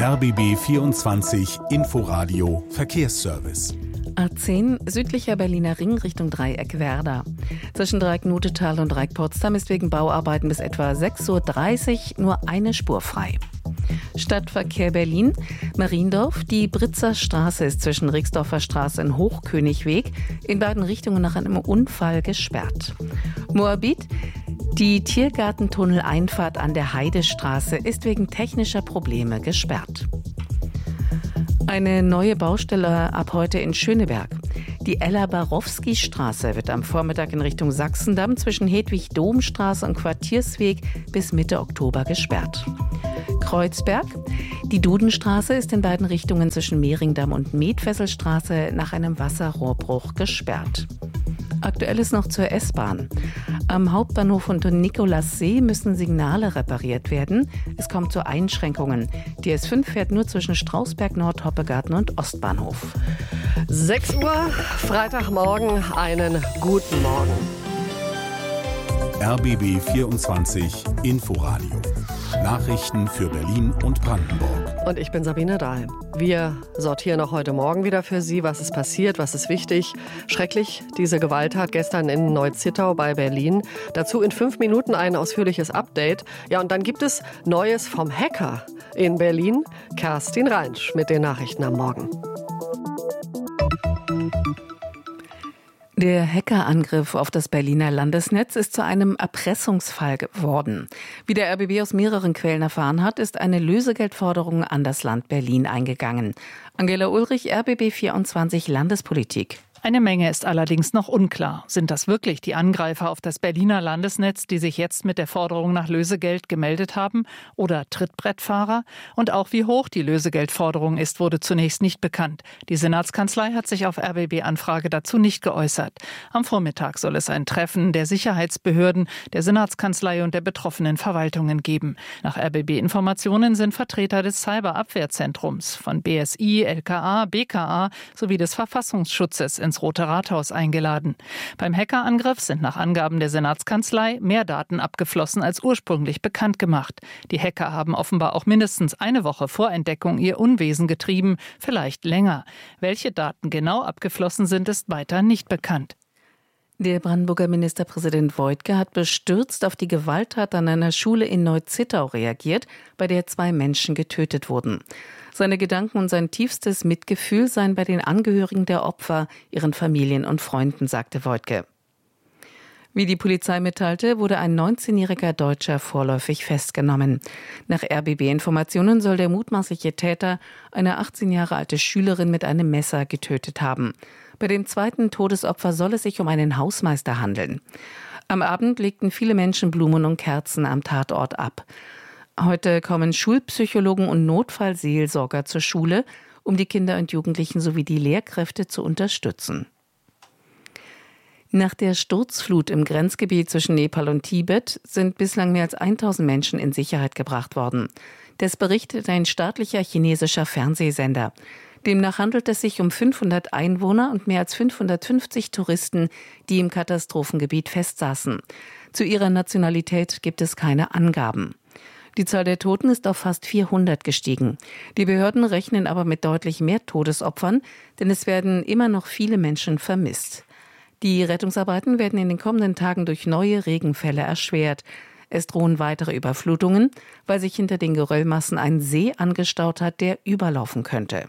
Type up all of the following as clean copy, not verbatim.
RBB 24 Inforadio Verkehrsservice. A10 südlicher Berliner Ring Richtung Dreieck Werder. Zwischen Dreieck-Nutetal und Dreieck-Potsdam ist wegen Bauarbeiten bis etwa 6.30 Uhr nur eine Spur frei. Stadtverkehr Berlin, Mariendorf. Die Britzer Straße ist zwischen Rixdorfer Straße und Hochkönigweg in beiden Richtungen nach einem Unfall gesperrt. Moabit. Die Tiergartentunneleinfahrt an der Heidestraße ist wegen technischer Probleme gesperrt. Eine neue Baustelle ab heute in Schöneberg. Die Ella-Barowski-Straße wird am Vormittag in Richtung Sachsendamm zwischen Hedwig-Domstraße und Quartiersweg bis Mitte Oktober gesperrt. Kreuzberg. Die Dudenstraße ist in beiden Richtungen zwischen Mehringdamm und Medfesselstraße nach einem Wasserrohrbruch gesperrt. Aktuell ist noch zur S-Bahn. Am Hauptbahnhof und Nikolassee müssen Signale repariert werden. Es kommt zu Einschränkungen. Die S5 fährt nur zwischen Strausberg, Nord-Hoppegarten und Ostbahnhof. 6 Uhr, Freitagmorgen, einen guten Morgen. RBB 24 Inforadio. Nachrichten für Berlin und Brandenburg. Und ich bin Sabine Dahl. Wir sortieren auch heute Morgen wieder für Sie, was ist passiert, was ist wichtig. Schrecklich, diese Gewalttat gestern in Neu-Zittau bei Berlin. Dazu in 5 Minuten ein ausführliches Update. Ja, und dann gibt es Neues vom Hacker in Berlin. Kerstin Reinsch mit den Nachrichten am Morgen. Der Hackerangriff auf das Berliner Landesnetz ist zu einem Erpressungsfall geworden. Wie der RBB aus mehreren Quellen erfahren hat, ist eine Lösegeldforderung an das Land Berlin eingegangen. Angela Ulrich, RBB 24 Landespolitik. Eine Menge ist allerdings noch unklar. Sind das wirklich die Angreifer auf das Berliner Landesnetz, die sich jetzt mit der Forderung nach Lösegeld gemeldet haben, oder Trittbrettfahrer? Und auch wie hoch die Lösegeldforderung ist, wurde zunächst nicht bekannt. Die Senatskanzlei hat sich auf RBB-Anfrage dazu nicht geäußert. Am Vormittag soll es ein Treffen der Sicherheitsbehörden, der Senatskanzlei und der betroffenen Verwaltungen geben. Nach RBB-Informationen sind Vertreter des Cyberabwehrzentrums von BSI, LKA, BKA sowie des Verfassungsschutzes ins Rote Rathaus eingeladen. Beim Hackerangriff sind nach Angaben der Senatskanzlei mehr Daten abgeflossen als ursprünglich bekannt gemacht. Die Hacker haben offenbar auch mindestens eine Woche vor Entdeckung ihr Unwesen getrieben, vielleicht länger. Welche Daten genau abgeflossen sind, ist weiter nicht bekannt. Der Brandenburger Ministerpräsident Woidke hat bestürzt auf die Gewalttat an einer Schule in Neu-Zittau reagiert, bei der 2 Menschen getötet wurden. Seine Gedanken und sein tiefstes Mitgefühl seien bei den Angehörigen der Opfer, ihren Familien und Freunden, sagte Woidke. Wie die Polizei mitteilte, wurde ein 19-jähriger Deutscher vorläufig festgenommen. Nach RBB-Informationen soll der mutmaßliche Täter eine 18 Jahre alte Schülerin mit einem Messer getötet haben. Bei dem zweiten Todesopfer soll es sich um einen Hausmeister handeln. Am Abend legten viele Menschen Blumen und Kerzen am Tatort ab. Heute kommen Schulpsychologen und Notfallseelsorger zur Schule, um die Kinder und Jugendlichen sowie die Lehrkräfte zu unterstützen. Nach der Sturzflut im Grenzgebiet zwischen Nepal und Tibet sind bislang mehr als 1000 Menschen in Sicherheit gebracht worden. Das berichtet ein staatlicher chinesischer Fernsehsender. Demnach handelt es sich um 500 Einwohner und mehr als 550 Touristen, die im Katastrophengebiet festsaßen. Zu ihrer Nationalität gibt es keine Angaben. Die Zahl der Toten ist auf fast 400 gestiegen. Die Behörden rechnen aber mit deutlich mehr Todesopfern, denn es werden immer noch viele Menschen vermisst. Die Rettungsarbeiten werden in den kommenden Tagen durch neue Regenfälle erschwert. Es drohen weitere Überflutungen, weil sich hinter den Geröllmassen ein See angestaut hat, der überlaufen könnte.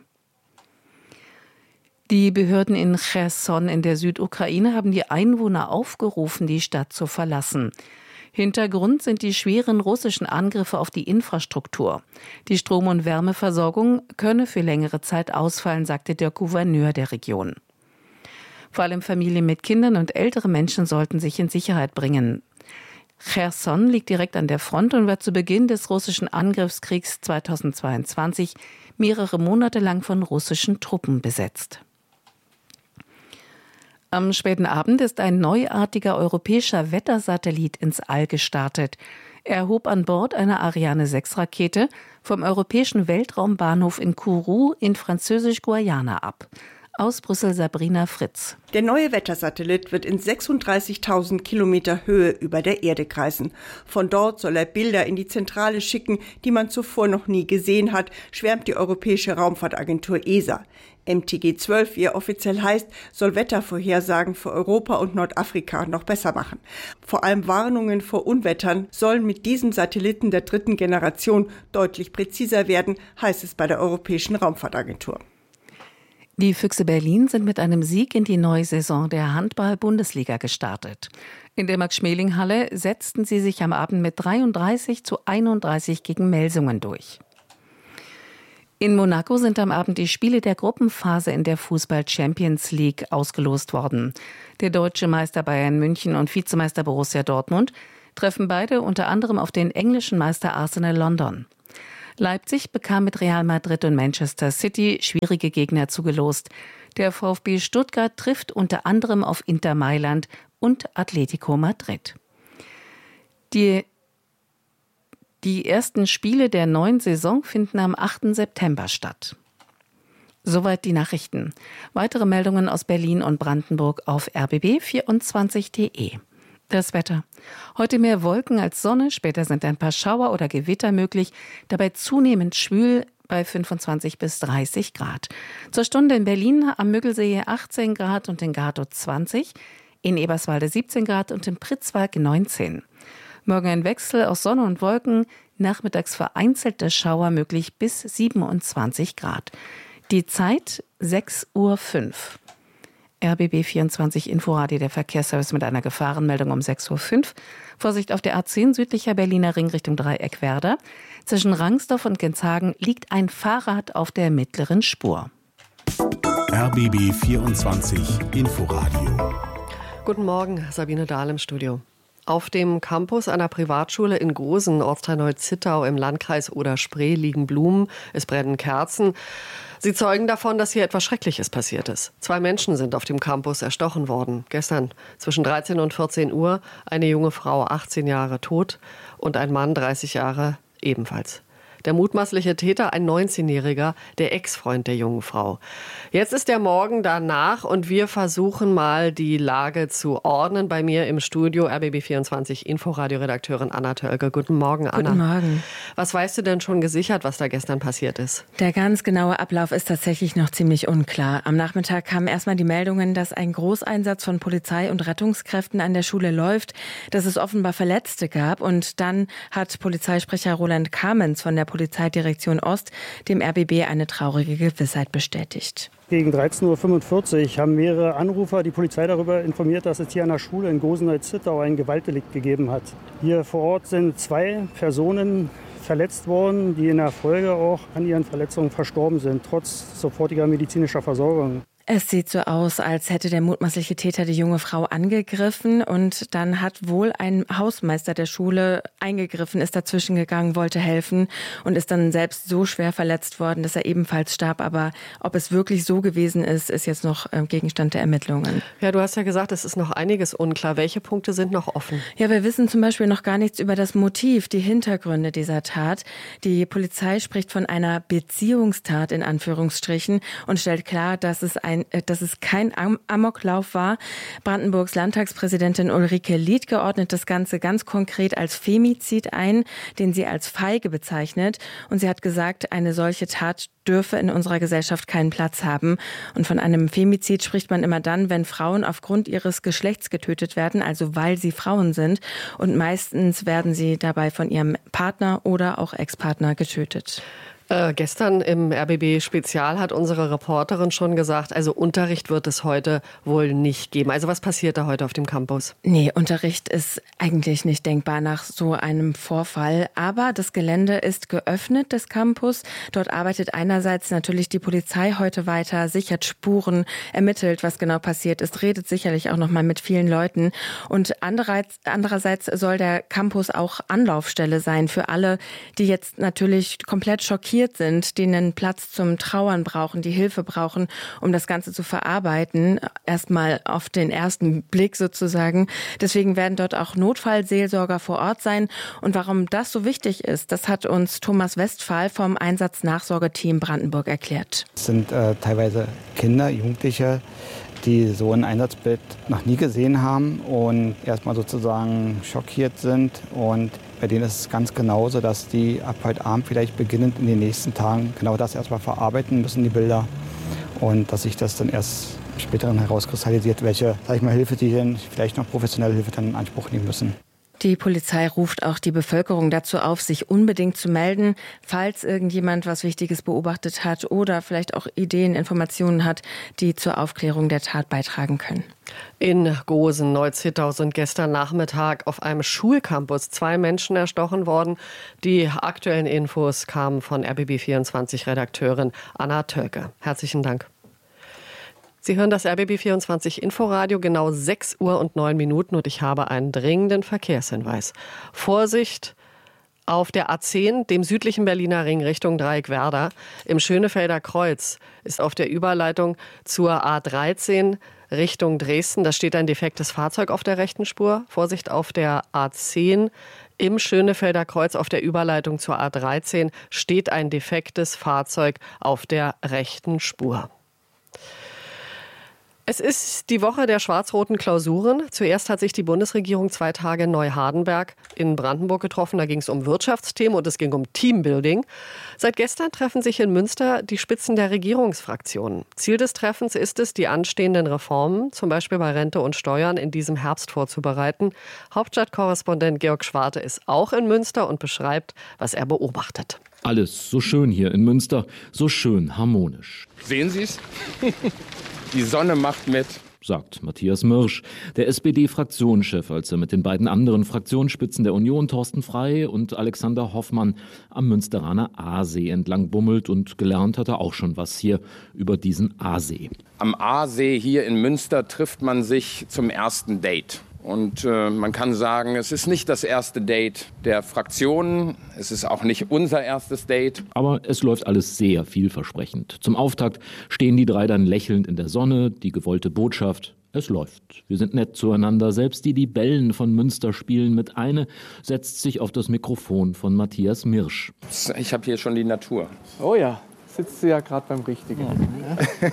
Die Behörden in Cherson in der Südukraine haben die Einwohner aufgerufen, die Stadt zu verlassen. Hintergrund sind die schweren russischen Angriffe auf die Infrastruktur. Die Strom- und Wärmeversorgung könne für längere Zeit ausfallen, sagte der Gouverneur der Region. Vor allem Familien mit Kindern und ältere Menschen sollten sich in Sicherheit bringen. Cherson liegt direkt an der Front und wird zu Beginn des russischen Angriffskriegs 2022 mehrere Monate lang von russischen Truppen besetzt. Am späten Abend ist ein neuartiger europäischer Wettersatellit ins All gestartet. Er hob an Bord einer Ariane-6-Rakete vom europäischen Weltraumbahnhof in Kourou in Französisch-Guayana ab. Aus Brüssel Sabrina Fritz. Der neue Wettersatellit wird in 36.000 Kilometer Höhe über der Erde kreisen. Von dort soll er Bilder in die Zentrale schicken, die man zuvor noch nie gesehen hat, schwärmt die Europäische Raumfahrtagentur ESA. MTG 12, wie er offiziell heißt, soll Wettervorhersagen für Europa und Nordafrika noch besser machen. Vor allem Warnungen vor Unwettern sollen mit diesem Satelliten der 3. Generation deutlich präziser werden, heißt es bei der Europäischen Raumfahrtagentur. Die Füchse Berlin sind mit einem Sieg in die neue Saison der Handball-Bundesliga gestartet. In der Max-Schmeling-Halle setzten sie sich am Abend mit 33:31 gegen Melsungen durch. In Monaco sind am Abend die Spiele der Gruppenphase in der Fußball-Champions League ausgelost worden. Der deutsche Meister Bayern München und Vizemeister Borussia Dortmund treffen beide unter anderem auf den englischen Meister Arsenal London. Leipzig bekam mit Real Madrid und Manchester City schwierige Gegner zugelost. Der VfB Stuttgart trifft unter anderem auf Inter Mailand und Atletico Madrid. Die ersten Spiele der neuen Saison finden am 8. September statt. Soweit die Nachrichten. Weitere Meldungen aus Berlin und Brandenburg auf rbb24.de. Das Wetter. Heute mehr Wolken als Sonne, später sind ein paar Schauer oder Gewitter möglich, dabei zunehmend schwül bei 25 bis 30 Grad. Zur Stunde in Berlin am Müggelsee 18 Grad und in Gatow 20, in Eberswalde 17 Grad und in Pritzwalk 19. Morgen ein Wechsel aus Sonne und Wolken, nachmittags vereinzelte Schauer möglich bis 27 Grad. Die Zeit 6:05 Uhr. RBB24 Inforadio, der Verkehrsservice mit einer Gefahrenmeldung um 6:05 Uhr. Vorsicht auf der A10 südlicher Berliner Ring Richtung Dreieckwerder. Zwischen Rangsdorf und Genshagen liegt ein Fahrrad auf der mittleren Spur. RBB24 Inforadio. Guten Morgen, Sabine Dahl im Studio. Auf dem Campus einer Privatschule in Gosen, Ortsteil Neu-Zittau im Landkreis Oder-Spree, liegen Blumen, es brennen Kerzen. Sie zeugen davon, dass hier etwas Schreckliches passiert ist. 2 Menschen sind auf dem Campus erstochen worden. Gestern zwischen 13 und 14 Uhr eine junge Frau, 18 Jahre, tot und ein Mann, 30 Jahre, ebenfalls. Der mutmaßliche Täter, ein 19-Jähriger, der Ex-Freund der jungen Frau. Jetzt ist der Morgen danach und wir versuchen mal die Lage zu ordnen. Bei mir im Studio RBB24 Inforadio-Redakteurin Anna Tölke. Guten Morgen, Anna. Guten Morgen. Was weißt du denn schon gesichert, was da gestern passiert ist? Der ganz genaue Ablauf ist tatsächlich noch ziemlich unklar. Am Nachmittag kamen erstmal die Meldungen, dass ein Großeinsatz von Polizei und Rettungskräften an der Schule läuft, dass es offenbar Verletzte gab. Und dann hat Polizeisprecher Roland Kamens von der Polizeidirektion Ost dem RBB eine traurige Gewissheit bestätigt. Gegen 13:45 Uhr haben mehrere Anrufer die Polizei darüber informiert, dass es hier an der Schule in Gosen-Neu-Zittau ein Gewaltdelikt gegeben hat. Hier vor Ort sind 2 Personen verletzt worden, die in der Folge auch an ihren Verletzungen verstorben sind, trotz sofortiger medizinischer Versorgung. Es sieht so aus, als hätte der mutmaßliche Täter die junge Frau angegriffen und dann hat wohl ein Hausmeister der Schule eingegriffen, ist dazwischen gegangen, wollte helfen und ist dann selbst so schwer verletzt worden, dass er ebenfalls starb. Aber ob es wirklich so gewesen ist, ist jetzt noch Gegenstand der Ermittlungen. Ja, du hast ja gesagt, es ist noch einiges unklar. Welche Punkte sind noch offen? Ja, wir wissen zum Beispiel noch gar nichts über das Motiv, die Hintergründe dieser Tat. Die Polizei spricht von einer Beziehungstat in Anführungsstrichen und stellt klar, dass es kein Amoklauf war. Brandenburgs Landtagspräsidentin Ulrike Liedtke ordnet das Ganze ganz konkret als Femizid ein, den sie als feige bezeichnet. Und sie hat gesagt, eine solche Tat dürfe in unserer Gesellschaft keinen Platz haben. Und von einem Femizid spricht man immer dann, wenn Frauen aufgrund ihres Geschlechts getötet werden, also weil sie Frauen sind. Und meistens werden sie dabei von ihrem Partner oder auch Ex-Partner getötet. Gestern im RBB-Spezial hat unsere Reporterin schon gesagt, also Unterricht wird es heute wohl nicht geben. Also was passiert da heute auf dem Campus? Nee, Unterricht ist eigentlich nicht denkbar nach so einem Vorfall. Aber das Gelände ist geöffnet, des Campus. Dort arbeitet einerseits natürlich die Polizei heute weiter, sichert Spuren, ermittelt, was genau passiert ist, redet sicherlich auch noch mal mit vielen Leuten. Und andererseits soll der Campus auch Anlaufstelle sein für alle, die jetzt natürlich komplett schockiert schockiert sind, die einen Platz zum Trauern brauchen, die Hilfe brauchen, um das Ganze zu verarbeiten. Erstmal auf den ersten Blick sozusagen. Deswegen werden dort auch Notfallseelsorger vor Ort sein. Und warum das so wichtig ist, das hat uns Thomas Westphal vom Einsatznachsorgeteam Brandenburg erklärt. Es sind teilweise Kinder, Jugendliche, die so ein Einsatzbild noch nie gesehen haben und erstmal sozusagen schockiert sind. Und bei denen ist es ganz genauso, dass die ab heute Abend vielleicht beginnend in den nächsten Tagen genau das erstmal verarbeiten müssen, die Bilder. Und dass sich das dann erst im Späteren herauskristallisiert, welche, Hilfe die denn vielleicht noch professionelle Hilfe dann in Anspruch nehmen müssen. Die Polizei ruft auch die Bevölkerung dazu auf, sich unbedingt zu melden, falls irgendjemand was Wichtiges beobachtet hat oder vielleicht auch Ideen, Informationen hat, die zur Aufklärung der Tat beitragen können. In Gosen-Neuzittau sind gestern Nachmittag auf einem Schulcampus 2 Menschen erstochen worden. Die aktuellen Infos kamen von RBB24-Redakteurin Anna Tölke. Herzlichen Dank. Sie hören das RBB24 Inforadio, genau 6 Uhr und 9 Minuten und ich habe einen dringenden Verkehrshinweis. Vorsicht auf der A10, dem südlichen Berliner Ring Richtung Dreieckwerder. Im Schönefelder Kreuz ist auf der Überleitung zur A13 Richtung Dresden. Da steht ein defektes Fahrzeug auf der rechten Spur. Vorsicht auf der A10. Im Schönefelder Kreuz auf der Überleitung zur A13 steht ein defektes Fahrzeug auf der rechten Spur. Es ist die Woche der schwarz-roten Klausuren. Zuerst hat sich die Bundesregierung 2 Tage in Neuhardenberg in Brandenburg getroffen. Da ging es um Wirtschaftsthemen und es ging um Teambuilding. Seit gestern treffen sich in Münster die Spitzen der Regierungsfraktionen. Ziel des Treffens ist es, die anstehenden Reformen, zum Beispiel bei Rente und Steuern, in diesem Herbst vorzubereiten. Hauptstadtkorrespondent Georg Schwarte ist auch in Münster und beschreibt, was er beobachtet. Alles so schön hier in Münster, so schön harmonisch. Sehen Sie es? Die Sonne macht mit, sagt Matthias Mirsch, der SPD-Fraktionschef, als er mit den beiden anderen Fraktionsspitzen der Union, Thorsten Frey und Alexander Hoffmann, am Münsteraner Aasee entlang bummelt und gelernt hat er auch schon was hier über diesen Aasee. Am Aasee hier in Münster trifft man sich zum ersten Date. Und man kann sagen, es ist nicht das erste Date der Fraktionen, es ist auch nicht unser erstes Date. Aber es läuft alles sehr vielversprechend. Zum Auftakt stehen die 3 dann lächelnd in der Sonne, die gewollte Botschaft: Es läuft. Wir sind nett zueinander. Selbst die Libellen von Münster spielen mit. Eine setzt sich auf das Mikrofon von Matthias Mirsch. Ich habe hier schon die Natur. Oh ja. Sitzt sie ja gerade beim Richtigen. Ja.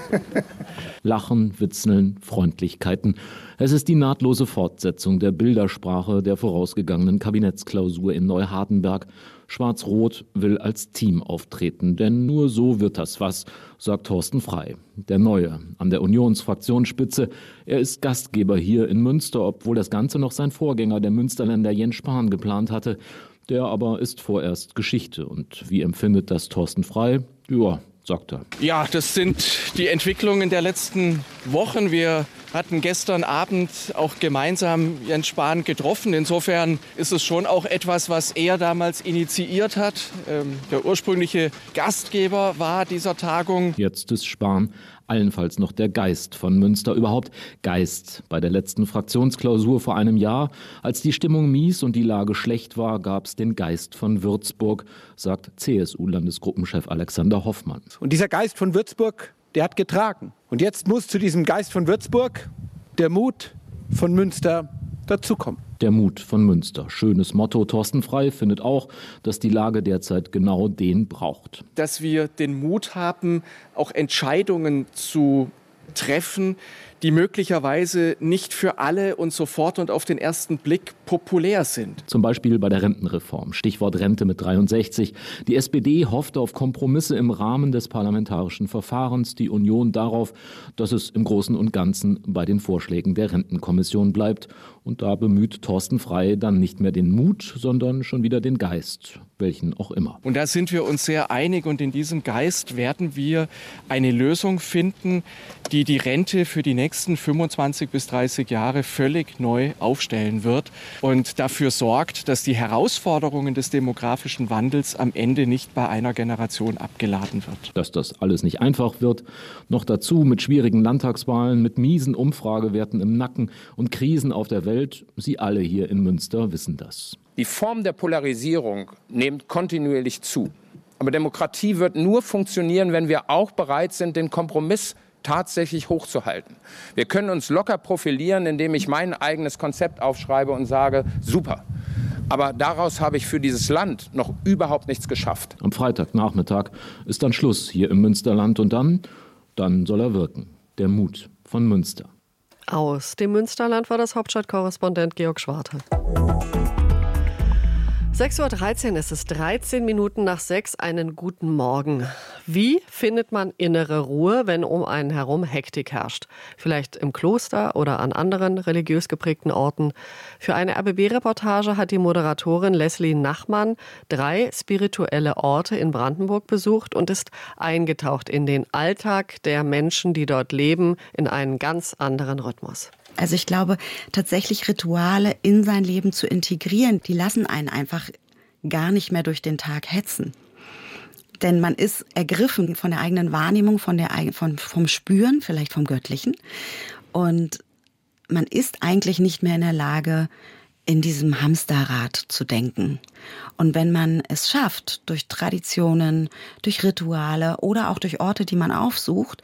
Lachen, Witzeln, Freundlichkeiten. Es ist die nahtlose Fortsetzung der Bildersprache der vorausgegangenen Kabinettsklausur in Neuhardenberg. Schwarz-Rot will als Team auftreten, denn nur so wird das was, sagt Thorsten Frey, der Neue an der Unionsfraktionsspitze. Er ist Gastgeber hier in Münster, obwohl das Ganze noch sein Vorgänger, der Münsterländer Jens Spahn, geplant hatte. Der aber ist vorerst Geschichte. Und wie empfindet das Thorsten Frey? Ja, sagt er. Ja, das sind die Entwicklungen der letzten Wochen. Wir hatten gestern Abend auch gemeinsam Jens Spahn getroffen. Insofern ist es schon auch etwas, was er damals initiiert hat. Der ursprüngliche Gastgeber war dieser Tagung. Jetzt ist Spahn allenfalls noch der Geist von Münster. Überhaupt Geist. Bei der letzten Fraktionsklausur vor einem Jahr, als die Stimmung mies und die Lage schlecht war, gab es den Geist von Würzburg, sagt CSU-Landesgruppenchef Alexander Hoffmann. Und dieser Geist von Würzburg, der hat getragen. Und jetzt muss zu diesem Geist von Würzburg der Mut von Münster dazukommen. Der Mut von Münster. Schönes Motto. Thorsten Frey findet auch, dass die Lage derzeit genau den braucht. Dass wir den Mut haben, auch Entscheidungen zu treffen, die möglicherweise nicht für alle und sofort und auf den ersten Blick populär sind. Zum Beispiel bei der Rentenreform. Stichwort Rente mit 63. Die SPD hoffte auf Kompromisse im Rahmen des parlamentarischen Verfahrens. Die Union darauf, dass es im Großen und Ganzen bei den Vorschlägen der Rentenkommission bleibt. Und da bemüht Thorsten Frey dann nicht mehr den Mut, sondern schon wieder den Geist, welchen auch immer. Und da sind wir uns sehr einig und in diesem Geist werden wir eine Lösung finden, die die Rente für die nächsten 25 bis 30 Jahre völlig neu aufstellen wird und dafür sorgt, dass die Herausforderungen des demografischen Wandels am Ende nicht bei einer Generation abgeladen wird. Dass das alles nicht einfach wird, noch dazu mit schwierigen Landtagswahlen, mit miesen Umfragewerten im Nacken und Krisen auf der Welt, Sie alle hier in Münster wissen das. Die Form der Polarisierung nimmt kontinuierlich zu. Aber Demokratie wird nur funktionieren, wenn wir auch bereit sind, den Kompromiss tatsächlich hochzuhalten. Wir können uns locker profilieren, indem ich mein eigenes Konzept aufschreibe und sage, super. Aber daraus habe ich für dieses Land noch überhaupt nichts geschafft. Am Freitagnachmittag ist dann Schluss hier im Münsterland und dann soll er wirken. Der Mut von Münster. Aus dem Münsterland war das Hauptstadtkorrespondent Georg Schwarte. 6.13 Uhr ist es, 13 Minuten nach 6, einen guten Morgen. Wie findet man innere Ruhe, wenn um einen herum Hektik herrscht? Vielleicht im Kloster oder an anderen religiös geprägten Orten. Für eine RBB-Reportage hat die Moderatorin Leslie Nachmann 3 spirituelle Orte in Brandenburg besucht und ist eingetaucht in den Alltag der Menschen, die dort leben, in einen ganz anderen Rhythmus. Also ich glaube, tatsächlich Rituale in sein Leben zu integrieren, die lassen einen einfach gar nicht mehr durch den Tag hetzen. Denn man ist ergriffen von der eigenen Wahrnehmung, vom Spüren, vielleicht vom Göttlichen. Und man ist eigentlich nicht mehr in der Lage, in diesem Hamsterrad zu denken. Und wenn man es schafft, durch Traditionen, durch Rituale oder auch durch Orte, die man aufsucht,